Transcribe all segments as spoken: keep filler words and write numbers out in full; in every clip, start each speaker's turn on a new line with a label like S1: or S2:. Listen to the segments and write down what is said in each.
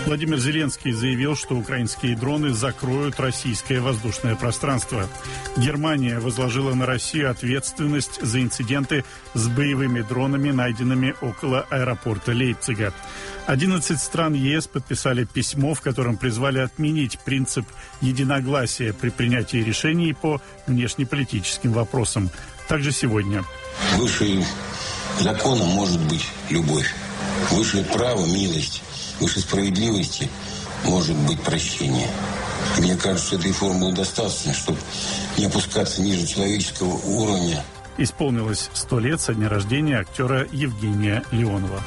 S1: Владимир Зеленский заявил, что украинские дроны закроют российское воздушное пространство. Германия возложила на Россию ответственность за инциденты с боевыми дронами, найденными около аэропорта Лейпцига. одиннадцать стран ЕС подписали письмо, в котором призвали отменить принцип единогласия при принятии решений по внешнеполитическим вопросам. Также сегодня.
S2: Выше закона может быть любовь. Выше права милость. Выше справедливости может быть прощение. И мне кажется, этой формулы достаточно, чтобы не опускаться ниже человеческого уровня.
S1: Исполнилось сто лет со дня рождения актера Евгения Леонова.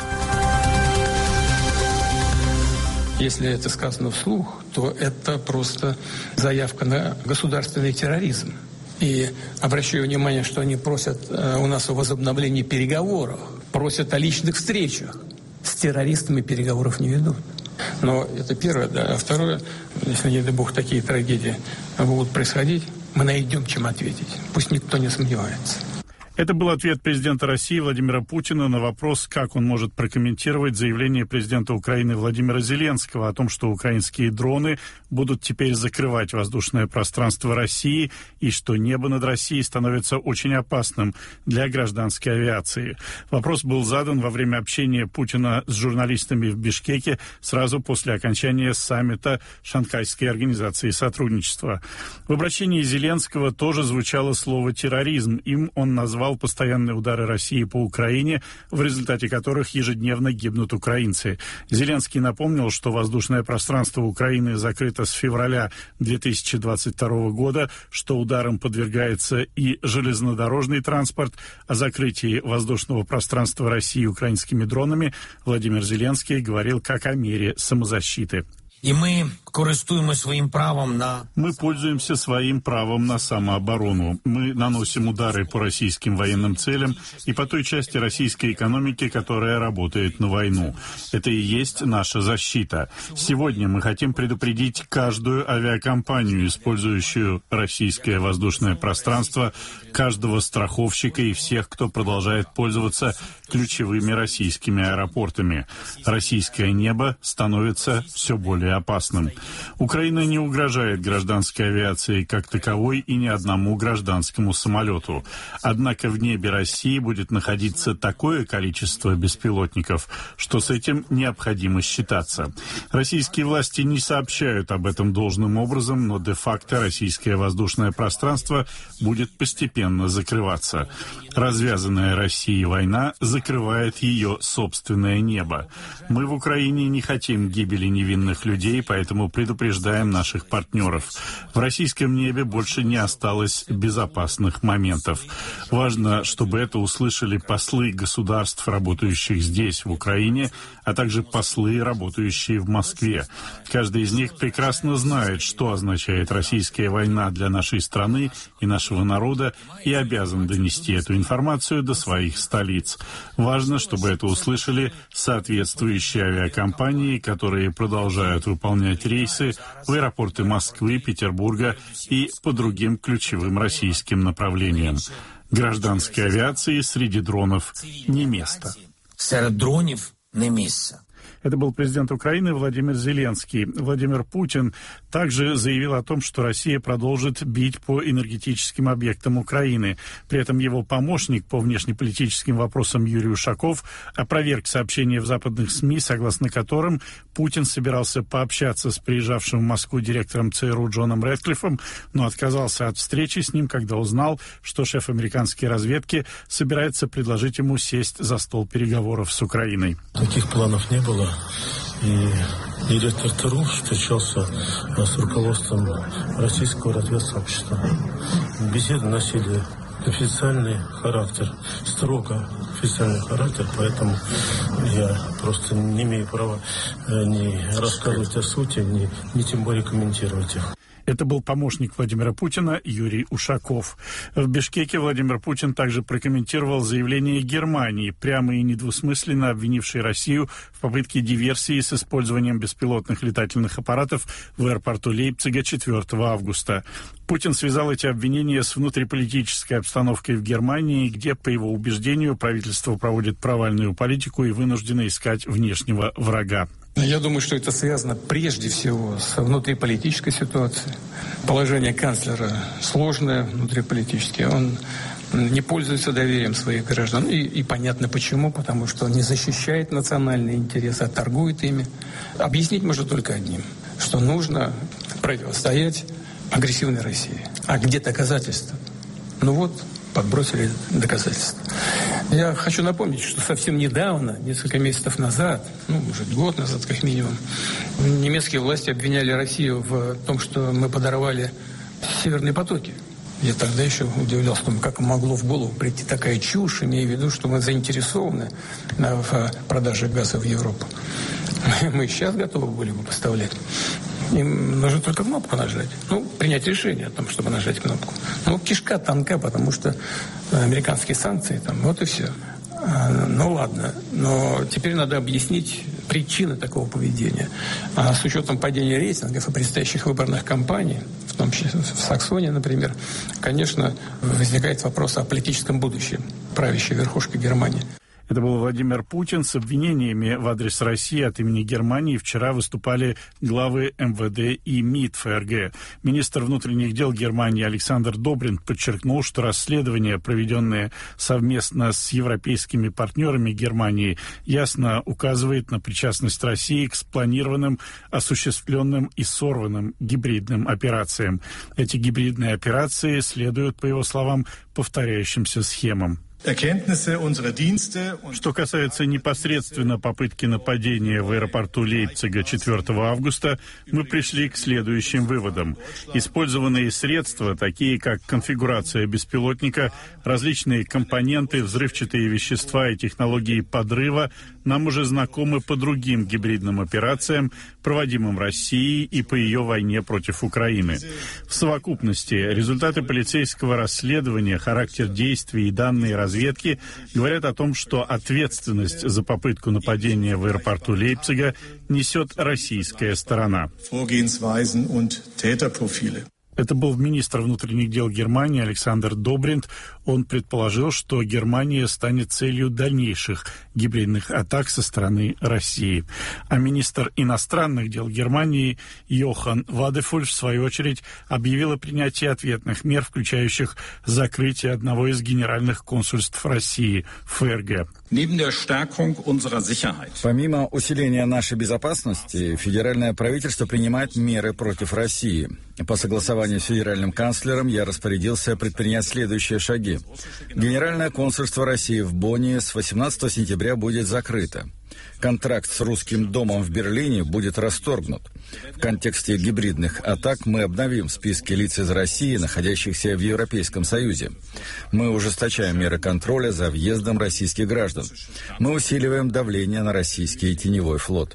S3: Если это сказано вслух, то это просто заявка на государственный терроризм. И обращаю внимание, что они просят у нас о возобновлении переговоров, просят о личных встречах. С террористами переговоров не ведут. Но это первое, да. А второе, если, не дай бог, такие трагедии будут происходить, мы найдем, чем ответить. Пусть никто не сомневается.
S1: Это был ответ президента России Владимира Путина на вопрос, как он может прокомментировать заявление президента Украины Владимира Зеленского о том, что украинские дроны будут теперь закрывать воздушное пространство России и что небо над Россией становится очень опасным для гражданской авиации. Вопрос был задан во время общения Путина с журналистами в Бишкеке сразу после окончания саммита Шанхайской организации сотрудничества. В обращении Зеленского тоже звучало слово «терроризм». Им он назвал постоянные удары России по Украине, в результате которых ежедневно гибнут украинцы. Зеленский напомнил, что воздушное пространство Украины закрыто с февраля две тысячи двадцать второго года, что ударам подвергается и железнодорожный транспорт. О закрытии воздушного пространства России украинскими дронами Владимир Зеленский говорил как о мере самозащиты.
S4: И мы користуемся своим правом на...
S1: Мы пользуемся своим правом на самооборону. Мы наносим удары по российским военным целям и по той части российской экономики, которая работает на войну. Это и есть наша защита. Сегодня мы хотим предупредить каждую авиакомпанию, использующую российское воздушное пространство, каждого страховщика и всех, кто продолжает пользоваться ключевыми российскими аэропортами. Российское небо становится все более опасным. Украина не угрожает гражданской авиации как таковой и ни одному гражданскому самолету. Однако в небе России будет находиться такое количество беспилотников, что с этим необходимо считаться. Российские власти не сообщают об этом должным образом, но де-факто российское воздушное пространство будет постепенно закрываться. Развязанная Россией война закрывает ее собственное небо. Мы в Украине не хотим гибели невинных людей, поэтому предупреждаем наших партнеров. В российском небе больше не осталось безопасных моментов. Важно, чтобы это услышали послы государств, работающих здесь, в Украине, а также послы, работающие в Москве. Каждый из них прекрасно знает, что означает российская война для нашей страны и нашего народа, и обязан донести эту информацию до своих столиц. Важно, чтобы это услышали соответствующие авиакомпании, которые продолжают выполнять рейсы в аэропорты Москвы, Петербурга и по другим ключевым российским направлениям. Гражданской авиации среди дронов не место.
S4: Среди дронов не место.
S1: Это был президент Украины Владимир Зеленский. Владимир Путин также заявил о том, что Россия продолжит бить по энергетическим объектам Украины. При этом его помощник по внешнеполитическим вопросам Юрий Ушаков опроверг сообщения в западных СМИ, согласно которым Путин собирался пообщаться с приезжавшим в Москву директором ЦРУ Джоном Рэдклиффом, но отказался от встречи с ним, когда узнал, что шеф американской разведки собирается предложить ему сесть за стол переговоров с Украиной.
S5: Таких планов не было. И директор ЦРУ встречался с руководством российского разведсообщества. Беседы носили официальный характер, строго официальный характер, поэтому я просто не имею права ни рассказывать о сути, ни, ни тем более комментировать их.
S1: Это был помощник Владимира Путина Юрий Ушаков. В Бишкеке Владимир Путин также прокомментировал заявление Германии, прямо и недвусмысленно обвинившей Россию в попытке диверсии с использованием беспилотных летательных аппаратов в аэропорту Лейпцига четвёртого августа. Путин связал эти обвинения с внутриполитической обстановкой в Германии, где, по его убеждению, правительство проводит провальную политику и вынуждено искать внешнего врага.
S3: Я думаю, что это связано прежде всего с внутриполитической ситуацией. Положение канцлера сложное внутриполитически. Он не пользуется доверием своих граждан. И, и понятно почему, потому что он не защищает национальные интересы, а торгует ими. Объяснить можно только одним, что нужно противостоять агрессивной России. А где доказательства? Ну вот, подбросили доказательства. Я хочу напомнить, что совсем недавно, несколько месяцев назад, ну, может, год назад как минимум, немецкие власти обвиняли Россию в том, что мы подорвали северные потоки. Я тогда еще удивлялся, как могло в голову прийти такая чушь, имея в виду, что мы заинтересованы в продаже газа в Европу. Мы сейчас готовы были бы поставлять. Им нужно только кнопку нажать. Ну, принять решение о том, чтобы нажать кнопку. Ну, кишка тонка, потому что американские санкции там, вот и все. А, ну, ладно. Но теперь надо объяснить причины такого поведения. А с учетом падения рейтингов и предстоящих выборных кампаний, в том числе в Саксонии, например, конечно, возникает вопрос о политическом будущем правящей верхушки Германии.
S1: Это был Владимир Путин. С обвинениями в адрес России от имени Германии вчера выступали главы эм вэ дэ и МИД эф эр гэ. Министр внутренних дел Германии Александр Добринт подчеркнул, что расследования, проведенные совместно с европейскими партнерами Германии, ясно указывает на причастность России к спланированным, осуществленным и сорванным гибридным операциям. Эти гибридные операции следуют, по его словам, повторяющимся схемам. Что касается непосредственно попытки нападения в аэропорту Лейпцига четвёртого августа, мы пришли к следующим выводам. Использованные средства, такие как конфигурация беспилотника, различные компоненты, взрывчатые вещества и технологии подрыва, нам уже знакомы по другим гибридным операциям, проводимым Россией и по ее войне против Украины. В совокупности результаты полицейского расследования, характер действий и данные разведки говорят о том, что ответственность за попытку нападения в аэропорту Лейпцига несет российская сторона. Это был министр внутренних дел Германии Александр Добринт. Он предположил, что Германия станет целью дальнейших гибридных атак со стороны России. А министр иностранных дел Германии Йохан Вадефуль, в свою очередь, объявил о принятии ответных мер, включающих закрытие одного из генеральных консульств России в эф эр гэ.
S6: Помимо усиления нашей безопасности, федеральное правительство принимает меры против России. По согласованию с федеральным канцлером я распорядился предпринять следующие шаги. Генеральное консульство России в Бонне с восемнадцатого сентября будет закрыто. Контракт с Русским домом в Берлине будет расторгнут. В контексте гибридных атак мы обновим списки лиц из России, находящихся в Европейском Союзе. Мы ужесточаем меры контроля за въездом российских граждан. Мы усиливаем давление на российский теневой флот.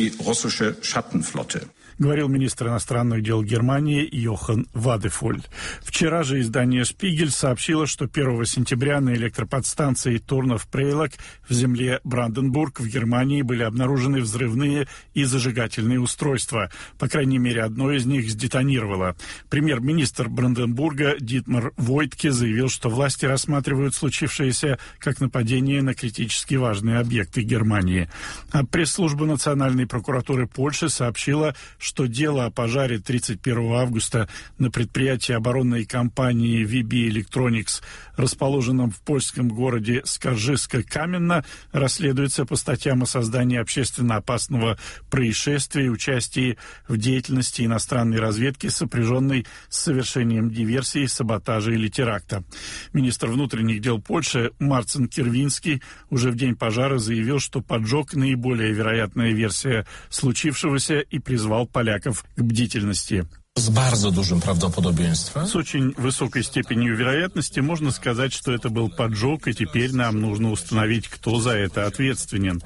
S1: Говорил министр иностранных дел Германии Йохан Вадефуль. Вчера же издание «Шпигель» сообщило, что первого сентября на электроподстанции Турнов-Прейлок в земле Бранденбург в Германии были обнаружены взрывные и зажигательные устройства. По крайней мере, одно из них сдетонировало. Премьер-министр Бранденбурга Дитмар Войтке заявил, что власти рассматривают случившееся как нападение на критически важные объекты Германии. А пресс-служба Национальной прокуратуры Польши сообщила, что дело о пожаре тридцать первого августа на предприятии оборонной компании ви би Electronics, расположенном в польском городе Скаржиска-Каменно, расследуется по статьям о создании общественно опасного происшествия и участии в деятельности иностранной разведки, сопряженной с совершением диверсии, саботажа или теракта. Министр внутренних дел Польши Марцин Кирвинский уже в день пожара заявил, что поджог — наиболее вероятная версия случившегося, и призвал поляков к бдительности.
S4: С bardzo dużym prawdopodobieństwem.
S1: С очень высокой степенью вероятности можно сказать, что это был поджог, и теперь нам нужно установить, кто за это ответственен.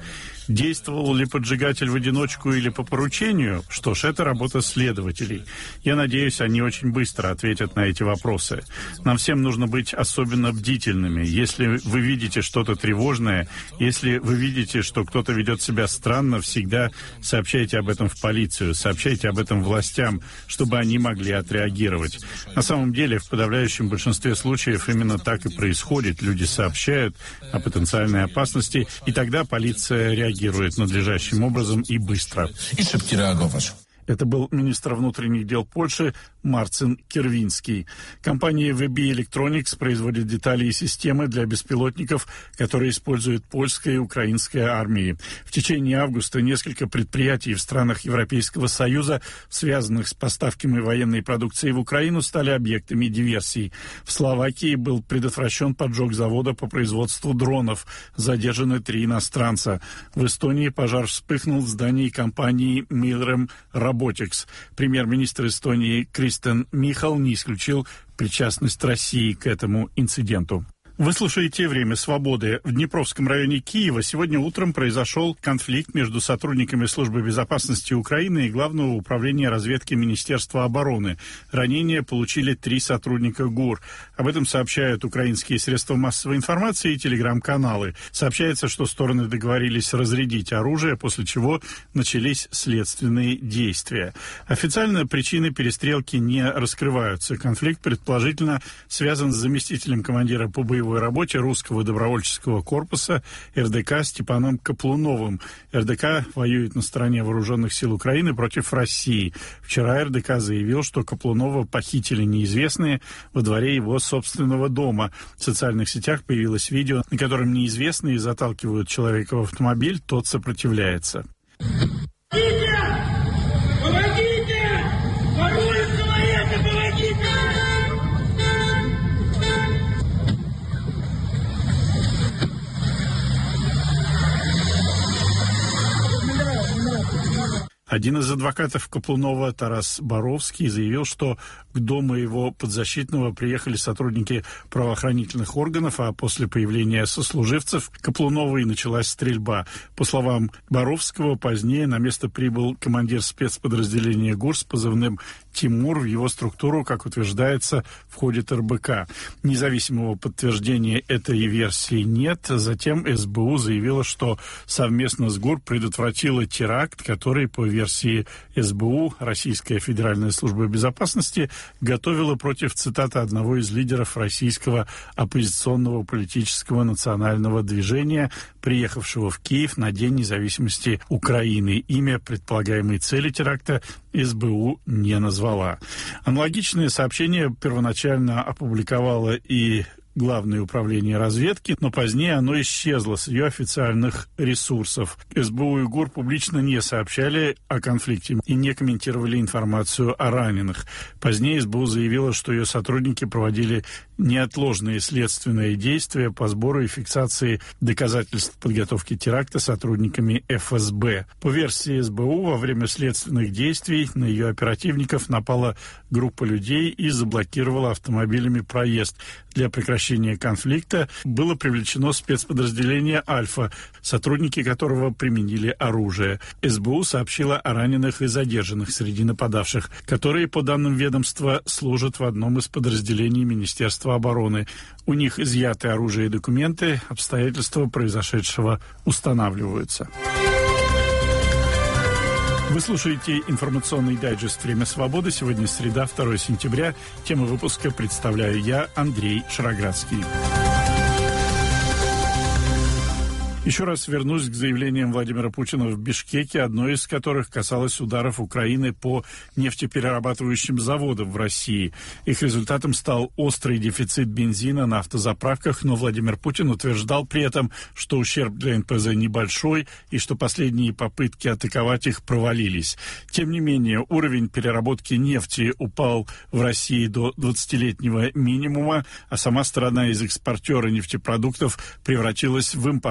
S1: Действовал ли поджигатель в одиночку или по поручению? Что ж, это работа следователей. Я надеюсь, они очень быстро ответят на эти вопросы. Нам всем нужно быть особенно бдительными. Если вы видите что-то тревожное, если вы видите, что кто-то ведет себя странно, всегда сообщайте об этом в полицию, сообщайте об этом властям, чтобы они могли отреагировать. На самом деле, в подавляющем большинстве случаев именно так и происходит. Люди сообщают о потенциальной опасности, и тогда полиция реагирует надлежащим образом и быстро.
S4: I szybki reagować.
S1: Это был министр внутренних дел Польши Марцин Кирвинский. Компания ви би Electronics производит детали и системы для беспилотников, которые используют польская и украинская армии. В течение августа несколько предприятий в странах Европейского Союза, связанных с поставками военной продукции в Украину, стали объектами диверсий. В Словакии был предотвращен поджог завода по производству дронов. Задержаны три иностранца. В Эстонии пожар вспыхнул в здании компании Milrem Robotics. Премьер-министр Эстонии Кристен Михал не исключил причастность России к этому инциденту. Вы слушаете «Время свободы». В Днепровском районе Киева сегодня утром произошел конфликт между сотрудниками Службы безопасности Украины и Главного управления разведки Министерства обороны. Ранения получили три сотрудника ГУР. Об этом сообщают украинские средства массовой информации и телеграм-каналы. Сообщается, что стороны договорились разрядить оружие, после чего начались следственные действия. Официально причины перестрелки не раскрываются. Конфликт предположительно связан с заместителем командира по боевой работе русского добровольческого корпуса эр дэ ка Степаном Каплуновым. эр дэ ка воюет на стороне вооруженных сил Украины против России. Вчера эр дэ ка заявил, что Каплунова похитили неизвестные во дворе его собственного дома. В социальных сетях появилось видео, на котором неизвестные заталкивают человека в автомобиль, тот сопротивляется.
S7: Помогите! Помогите! Воруют человека! Помогите!
S1: Один из адвокатов Каплунова, Тарас Боровский, заявил, что к дому его подзащитного приехали сотрудники правоохранительных органов, а после появления сослуживцев Каплунова и началась стрельба. По словам Боровского, позднее на место прибыл командир спецподразделения ГУР с позывным «Тимур». В его структуру, как утверждается, входит эр бэ ка. Независимого подтверждения этой версии нет. Затем эс бэ у заявила, что совместно с ГУР предотвратила теракт, который, по версии эс бэ у, Российская Федеральная служба безопасности, готовила против, цитата, одного из лидеров российского оппозиционного политического национального движения, приехавшего в Киев на День независимости Украины. Имя предполагаемой цели теракта эс бэ у не назвала. Аналогичное сообщение первоначально опубликовало и Главное управление разведки, но позднее оно исчезло с ее официальных ресурсов. эс бэ у и ГУР публично не сообщали о конфликте и не комментировали информацию о раненых. Позднее эс бэ у заявила, что ее сотрудники проводили неотложные следственные действия по сбору и фиксации доказательств подготовки теракта сотрудниками эф эс бэ. По версии эс бэ у, во время следственных действий на ее оперативников напала группа людей и заблокировала автомобилями проезд. Для прекращения конфликта было привлечено спецподразделение «Альфа», сотрудники которого применили оружие. эс бэ у сообщила о раненых и задержанных среди нападавших, которые, по данным ведомства, служат в одном из подразделений Министерства обороны. У них изъяты оружие и документы, обстоятельства произошедшего устанавливаются. Вы слушаете информационный дайджест «Время свободы». Сегодня среда, второе сентября. Тему выпуска представляю я, Андрей Шароградский. Еще раз вернусь к заявлениям Владимира Путина в Бишкеке, одно из которых касалось ударов Украины по нефтеперерабатывающим заводам в России. Их результатом стал острый дефицит бензина на автозаправках, но Владимир Путин утверждал при этом, что ущерб для эн пэ зэ небольшой и что последние попытки атаковать их провалились. Тем не менее, уровень переработки нефти упал в России до двадцатилетнего минимума, а сама страна из экспортера нефтепродуктов превратилась в импортера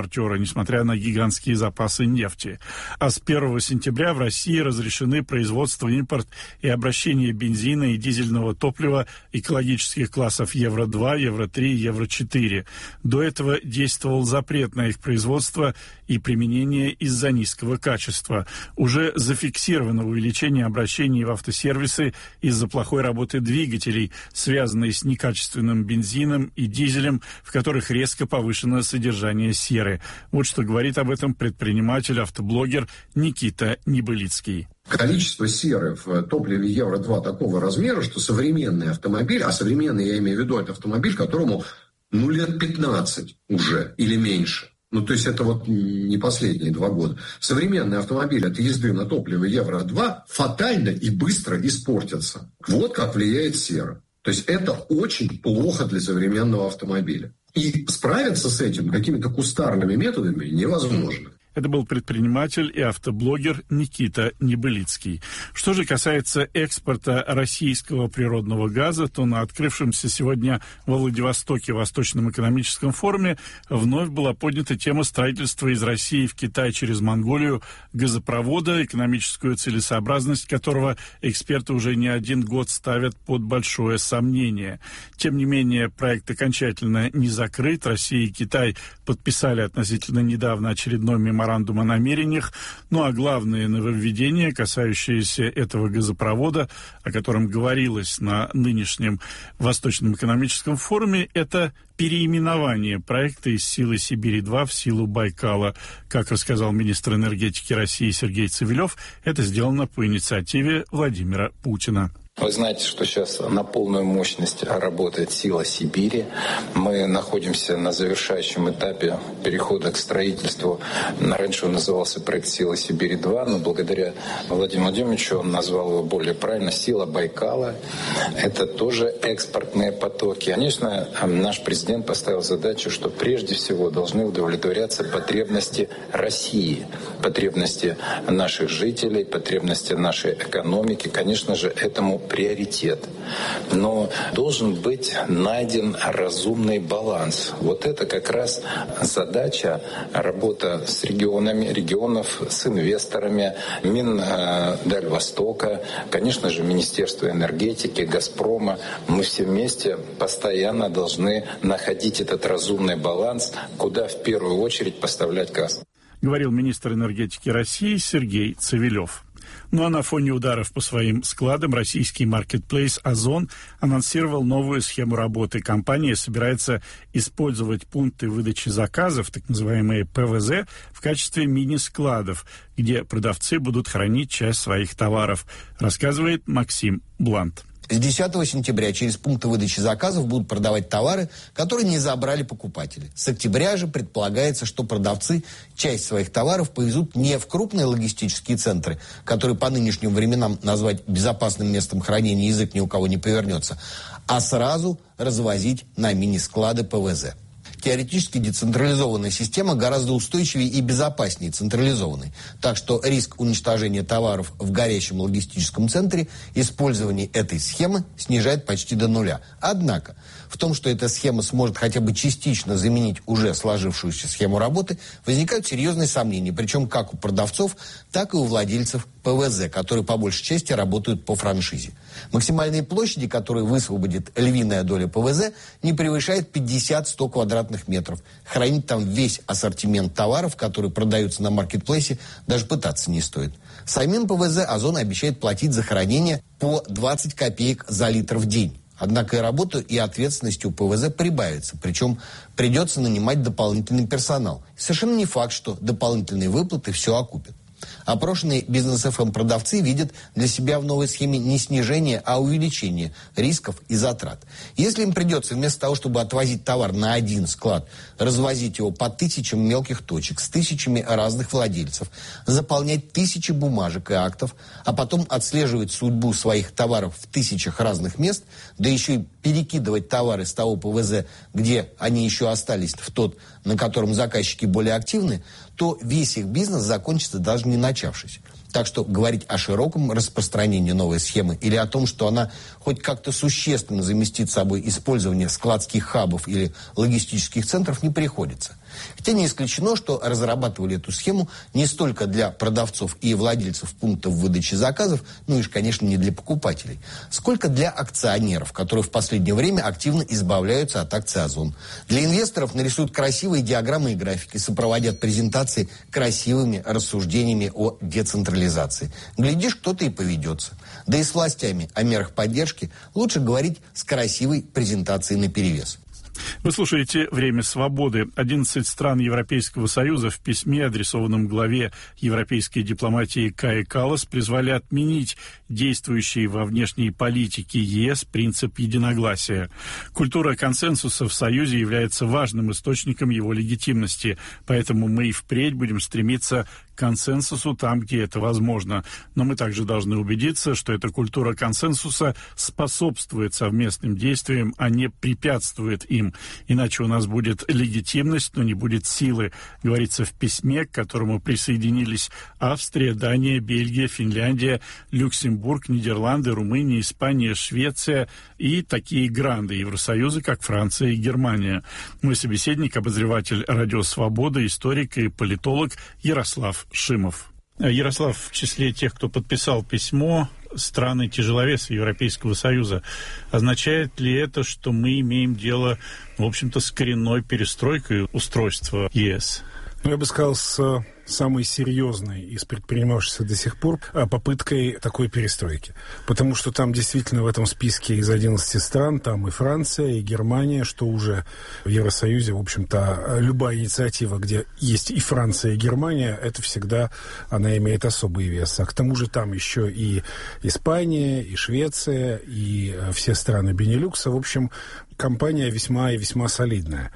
S1: несмотря на гигантские запасы нефти. А с первого сентября в России разрешены производство, импорт и обращение бензина и дизельного топлива экологических классов евро два, евро три, евро четыре. До этого действовал запрет на их производство и применение из-за низкого качества. Уже зафиксировано увеличение обращений в автосервисы из-за плохой работы двигателей, связанные с некачественным бензином и дизелем, в которых резко повышено содержание серы. Вот что говорит об этом предприниматель, автоблогер Никита Небылицкий.
S8: Количество серы в топливе евро два такого размера, что современный автомобиль, а современный, я имею в виду, это автомобиль, которому ну лет пятнадцать уже или меньше. Ну, то есть это вот не последние два года. Современный автомобиль от езды на топливо евро два фатально и быстро испортятся. Вот как влияет сера. То есть это очень плохо для современного автомобиля. И справиться с этим какими-то кустарными методами невозможно.
S1: Это был предприниматель и автоблогер Никита Небылицкий. Что же касается экспорта российского природного газа, то на открывшемся сегодня во Владивостоке Восточном экономическом форуме вновь была поднята тема строительства из России в Китай через Монголию газопровода, экономическую целесообразность которого эксперты уже не один год ставят под большое сомнение. Тем не менее, проект окончательно не закрыт. Россия и Китай подписали относительно недавно очередной меморандум меморандум о намерениях. Ну а главные нововведения, касающиеся этого газопровода, о котором говорилось на нынешнем Восточном экономическом форуме, это переименование проекта из «Силы Сибири-два» в «Силу Байкала». Как рассказал министр энергетики России Сергей Цивилев, это сделано по инициативе Владимира Путина.
S9: Вы знаете, что сейчас на полную мощность работает «Сила Сибири». Мы находимся на завершающем этапе перехода к строительству. Раньше он назывался проект «Сила Сибири-два», но благодаря Владимиру Владимировичу он назвал его более правильно «Сила Байкала». Это тоже экспортные потоки. Конечно, наш президент поставил задачу, что прежде всего должны удовлетворяться потребности России, потребности наших жителей, потребности нашей экономики. Конечно же, этому приоритет. Но должен быть найден разумный баланс. Вот это как раз задача, работа с регионами, регионов, с инвесторами, Миндальвостока, конечно же, Министерство энергетики, Газпрома. Мы все вместе постоянно должны находить этот разумный баланс, куда в первую очередь поставлять газ.
S1: Говорил министр энергетики России Сергей Цивилев. Ну а на фоне ударов по своим складам российский маркетплейс «Озон» анонсировал новую схему работы. Компания собирается использовать пункты выдачи заказов, так называемые пэ вэ зэ, в качестве мини-складов, где продавцы будут хранить часть своих товаров, рассказывает Максим Блант.
S10: С десятого сентября через пункты выдачи заказов будут продавать товары, которые не забрали покупатели. С октября же предполагается, что продавцы часть своих товаров повезут не в крупные логистические центры, которые по нынешним временам назвать безопасным местом хранения язык ни у кого не повернется, а сразу развозить на мини-склады пэ вэ зэ. Теоретически децентрализованная система гораздо устойчивее и безопаснее централизованной. Так что риск уничтожения товаров в горящем логистическом центре использование этой схемы снижает почти до нуля. Однако в том, что эта схема сможет хотя бы частично заменить уже сложившуюся схему работы, возникают серьезные сомнения, причем как у продавцов, так и у владельцев пэ вэ зэ, которые по большей части работают по франшизе. Максимальные площади, которые высвободит львиная доля пэ вэ зэ, не превышает пятьдесят-сто квадратных метров. Хранить там весь ассортимент товаров, которые продаются на маркетплейсе, даже пытаться не стоит. Самим пэ вэ зэ «Озон» обещает платить за хранение по двадцать копеек за литр в день. Однако и работа, и ответственность у пэ вэ зэ прибавится. Причем придется нанимать дополнительный персонал. Совершенно не факт, что дополнительные выплаты все окупят. Опрошенные Бизнес-эф эм продавцы видят для себя в новой схеме не снижение, а увеличение рисков и затрат. Если им придется вместо того, чтобы отвозить товар на один склад, развозить его по тысячам мелких точек с тысячами разных владельцев, заполнять тысячи бумажек и актов, а потом отслеживать судьбу своих товаров в тысячах разных мест, да еще и перекидывать товары с того пэ вэ зэ, где они еще остались, в тот, на котором заказчики более активны, то весь их бизнес закончится даже не начавшись. Так что говорить о широком распространении новой схемы или о том, что она хоть как-то существенно заместит собой использование складских хабов или логистических центров, не приходится. Хотя не исключено, что разрабатывали эту схему не столько для продавцов и владельцев пунктов выдачи заказов, ну и, конечно, не для покупателей, сколько для акционеров, которые в последнее время активно избавляются от акций Озон. Для инвесторов нарисуют красивые диаграммы и графики, сопроводят презентации красивыми рассуждениями о децентрализации. Глядишь, кто-то и поведется. Да и с властями о мерах поддержки лучше говорить с красивой презентацией наперевес.
S1: Вы слушаете «Время свободы». одиннадцать стран Европейского Союза в письме, адресованном главе европейской дипломатии Кае Каллас, призвали отменить действующий во внешней политике ЕС принцип единогласия. Культура консенсуса в Союзе является важным источником его легитимности, поэтому мы и впредь будем стремиться к консенсусу там, где это возможно. Но мы также должны убедиться, что эта культура консенсуса способствует совместным действиям, а не препятствует им. Иначе у нас будет легитимность, но не будет силы, говорится в письме, к которому присоединились Австрия, Дания, Бельгия, Финляндия, Люксембург, Нидерланды, Румыния, Испания, Швеция и такие гранды Евросоюза, как Франция и Германия. Мой собеседник, обозреватель «Радио Свобода», историк и политолог Ярослав Шимов. Ярослав, в числе тех, кто подписал письмо, страны тяжеловеса Европейского Союза. Означает ли это, что мы имеем дело, в общем-то, с коренной перестройкой устройства ЕС?
S11: Я бы сказал, с самой серьезной из предпринимавшихся до сих пор попыткой такой перестройки. Потому что там действительно в этом списке из одиннадцати стран, там и Франция, и Германия, что уже в Евросоюзе, в общем-то, любая инициатива, где есть и Франция, и Германия, это всегда, она имеет особый вес. А к тому же там еще и Испания, и Швеция, и все страны Бенилюкса. В общем, компания весьма и весьма солидная.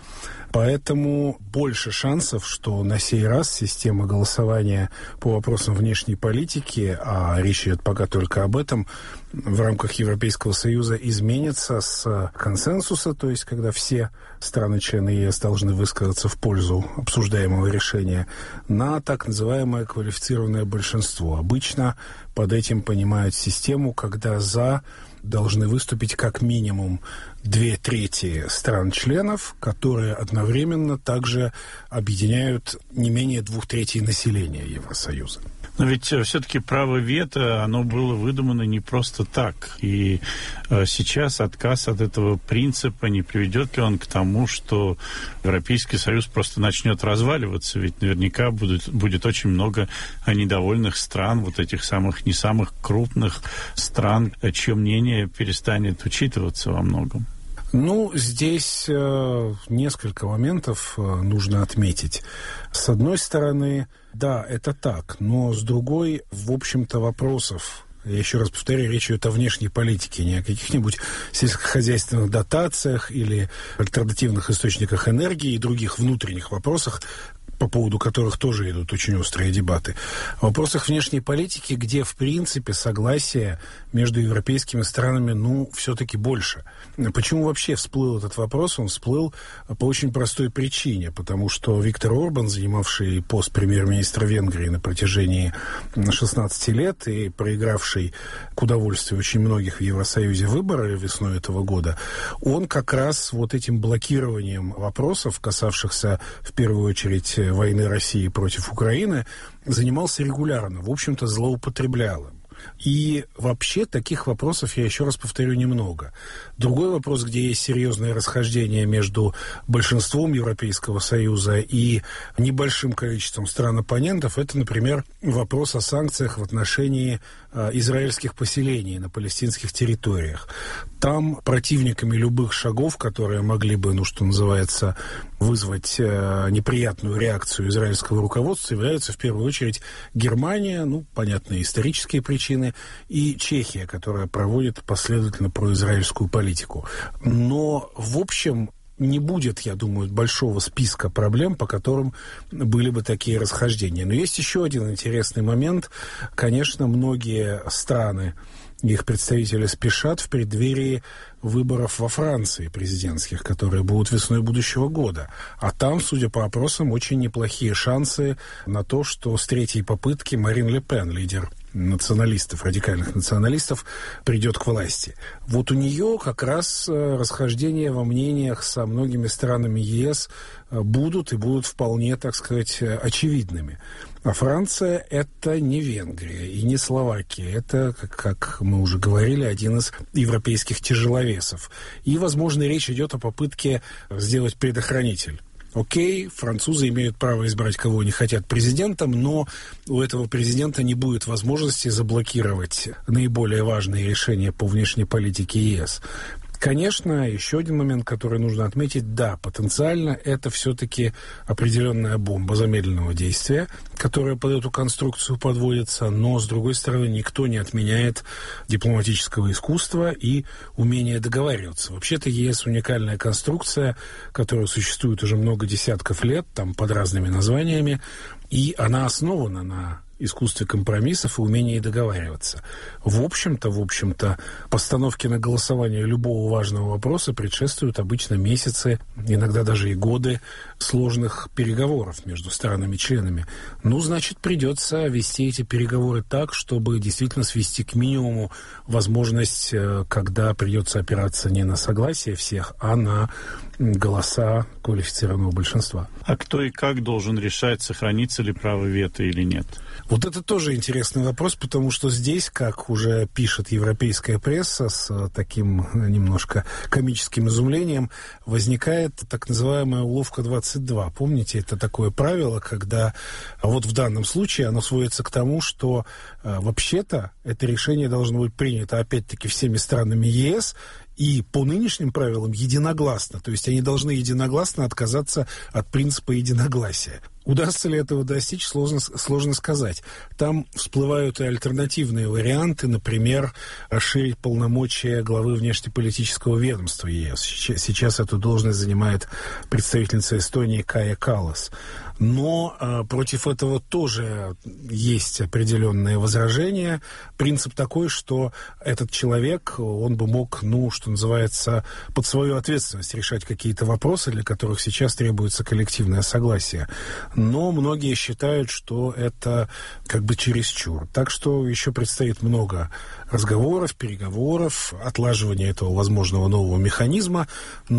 S11: Поэтому больше шансов, что на сей раз система голосования по вопросам внешней политики, а речь идет пока только об этом, в рамках Европейского Союза изменится с консенсуса, то есть когда все страны-члены ЕС должны высказаться в пользу обсуждаемого решения, на так называемое квалифицированное большинство. Обычно под этим понимают систему, когда «за» должны выступить как минимум две трети стран-членов, которые одновременно также объединяют не менее двух третей населения Евросоюза.
S1: Но ведь все-таки право вето, оно было выдумано не просто так. И сейчас отказ от этого принципа, не приведет ли он к тому, что Европейский Союз просто начнет разваливаться? Ведь наверняка будет, будет очень много недовольных стран, вот этих самых не самых крупных стран, чье мнение перестанет учитываться во многом.
S11: Ну, здесь э, несколько моментов э, нужно отметить. С одной стороны, да, это так, но с другой, в общем-то, вопросов, я еще раз повторяю, речь идет о внешней политике, не о каких-нибудь сельскохозяйственных дотациях или альтернативных источниках энергии и других внутренних вопросах, по поводу которых тоже идут очень острые дебаты. В вопросах внешней политики, где, в принципе, согласие между европейскими странами, ну, все-таки больше. Почему вообще всплыл этот вопрос? Он всплыл по очень простой причине, потому что Виктор Орбан, занимавший пост премьер-министра Венгрии на протяжении шестнадцати лет и проигравший к удовольствию очень многих в Евросоюзе выборы весной этого года, он как раз вот этим блокированием вопросов, касавшихся в первую очередь войны России против Украины, занимался регулярно, в общем-то, злоупотреблял им. И вообще таких вопросов, я еще раз повторю, немного. Другой вопрос, где есть серьезное расхождение между большинством Европейского Союза и небольшим количеством стран-оппонентов, это, например, вопрос о санкциях в отношении э, израильских поселений на палестинских территориях. Там противниками любых шагов, которые могли бы, ну, что называется, вызвать э, неприятную реакцию израильского руководства, являются в первую очередь Германия, ну, понятные исторические причины, и Чехия, которая проводит последовательно произраильскую политику. Но, в общем, не будет, я думаю, большого списка проблем, по которым были бы такие расхождения. Но есть еще один интересный момент. Конечно, многие страны их представители спешат в преддверии выборов во Франции президентских, которые будут весной будущего года. А там, судя по опросам, очень неплохие шансы на то, что с третьей попытки Марин Ле Пен, лидер националистов, радикальных националистов, придет к власти. Вот у нее как раз расхождения во мнениях со многими странами ЕС будут и будут вполне, так сказать, очевидными. А Франция – это не Венгрия и не Словакия. Это, как мы уже говорили, один из европейских тяжеловесов. И, возможно, речь идет о попытке сделать предохранитель. Окей, французы имеют право избрать, кого они хотят президентом, но у этого президента не будет возможности заблокировать наиболее важные решения по внешней политике ЕС. Конечно, еще один момент, который нужно отметить, да, потенциально это все-таки определенная бомба замедленного действия, которая под эту конструкцию подводится, но, с другой стороны, никто не отменяет дипломатического искусства и умения договариваться. Вообще-то ЕС уникальная конструкция, которая существует уже много десятков лет, там под разными названиями, и она основана на искусстве компромиссов и умении договариваться. В общем-то, в общем-то, постановке на голосование любого важного вопроса предшествуют обычно месяцы, иногда даже и годы сложных переговоров между странами-членами. Ну, значит, придется вести эти переговоры так, чтобы действительно свести к минимуму возможность, когда придется опираться не на согласие всех, а на голоса квалифицированного большинства.
S1: А кто и как должен решать, сохранится ли право вето или нет?
S11: Вот это тоже интересный вопрос, потому что здесь, как уже пишет европейская пресса с таким немножко комическим изумлением, возникает так называемая уловка двадцать два. Помните, это такое правило, когда вот в данном случае оно сводится к тому, что вообще-то это решение должно быть принято опять-таки всеми странами ЕС, и по нынешним правилам единогласно. То есть они должны единогласно отказаться от принципа единогласия. Удастся ли этого достичь, сложно, сложно сказать. Там всплывают и альтернативные варианты, например, расширить полномочия главы внешнеполитического ведомства ЕС. Сейчас эту должность занимает представительница Эстонии Кая Каллас. Но э, против этого тоже есть определенные возражения. Принцип такой, что этот человек, он бы мог, ну, что называется, под свою ответственность решать какие-то вопросы, для которых сейчас требуется коллективное согласие. Но многие считают, что это как бы чересчур. Так что еще предстоит много разговоров, переговоров, отлаживания этого возможного нового механизма.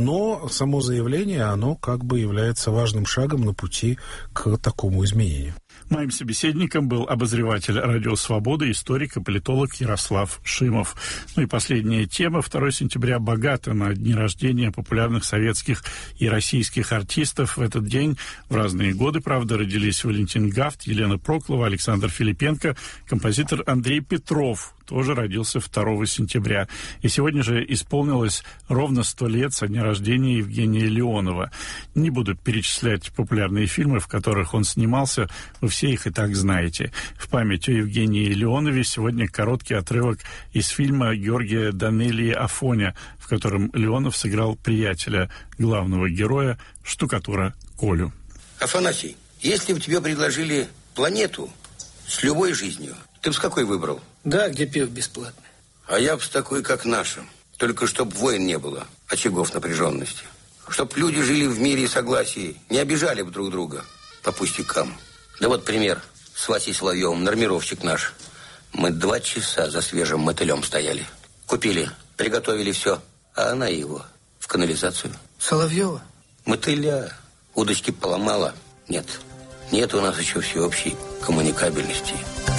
S11: Но само заявление, оно как бы является важным шагом на пути к такому изменению.
S1: Моим собеседником был обозреватель «Радио Свобода», историк и политолог Ярослав Шимов. Ну и последняя тема. второго сентября богато на дни рождения популярных советских и российских артистов. В этот день в разные годы, правда, родились Валентин Гафт, Елена Проклова, Александр Филипенко, композитор Андрей Петров тоже родился второго сентября. И сегодня же исполнилось ровно сто лет со дня рождения Евгения Леонова. Не буду перечислять популярные фильмы, в которых он снимался, вы все их и так знаете. В память о Евгении Леонове сегодня короткий отрывок из фильма Георгия Данелии «Афоня», в котором Леонов сыграл приятеля главного героя, штукатура Колю.
S2: Афанасий, если бы тебе предложили планету с любой жизнью, ты бы с какой выбрал?
S3: Да, где пиво бесплатно.
S2: А я бы с такой, как наша. Только чтоб войн не было, очагов напряженности. Чтоб люди жили в мире и согласии, не обижали бы друг друга по пустякам. Да вот пример с Васей Соловьевым, нормировщик наш. Мы два часа за свежим мотылем стояли. Купили, приготовили все, а она его в канализацию.
S3: Соловьева?
S2: Мотыля. Удочки поломала. Нет, нет у нас еще всеобщей коммуникабельности.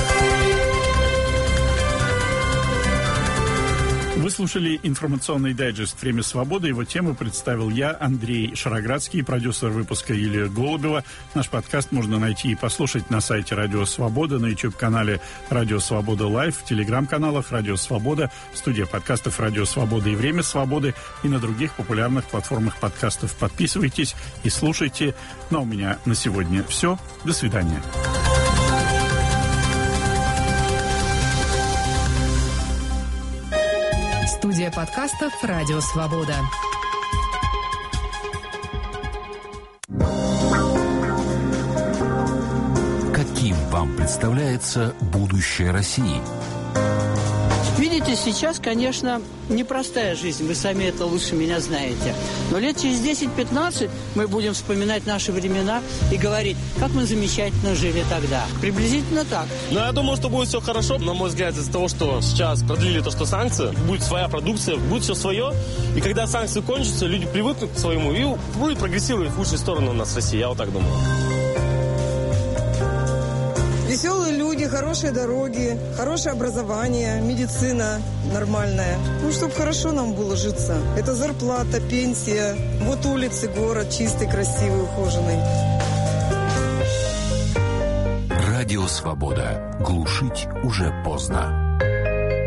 S1: Вы слушали информационный дайджест «Время свободы». Его тему представил я, Андрей Шароградский, продюсер выпуска Юлия Голубева. Наш подкаст можно найти и послушать на сайте «Радио Свобода», на YouTube-канале «Радио Свобода Лайв», в телеграм-каналах «Радио Свобода», студия подкастов «Радио Свобода» и «Время свободы» и на других популярных платформах подкастов. Подписывайтесь и слушайте. Ну а у меня на сегодня все. До свидания.
S12: Студия подкастов «Радио Свобода».
S13: Каким вам представляется будущее России? Видите, сейчас, конечно, непростая жизнь, вы сами это лучше меня знаете. Но лет через десять-пятнадцать мы будем вспоминать наши времена и говорить, как мы замечательно жили тогда. Приблизительно так.
S14: Но я думаю, что будет все хорошо. На мой взгляд, из-за того, что сейчас продлили то, что санкции, будет своя продукция, будет все свое. И когда санкции кончатся, люди привыкнут к своему и будет прогрессировать в лучшую сторону у нас в России. Я вот так думаю.
S15: Веселые люди, хорошие дороги, хорошее образование, медицина нормальная. Ну, чтобы хорошо нам было житься. Это зарплата, пенсия. Вот улицы, город чистый, красивый, ухоженный.
S16: Радио «Свобода». Глушить уже поздно.